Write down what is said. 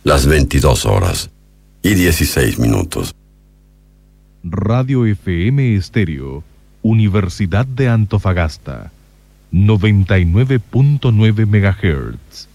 las 22 horas y 16 minutos. Radio FM Estéreo, Universidad de Antofagasta, 99.9 MHz.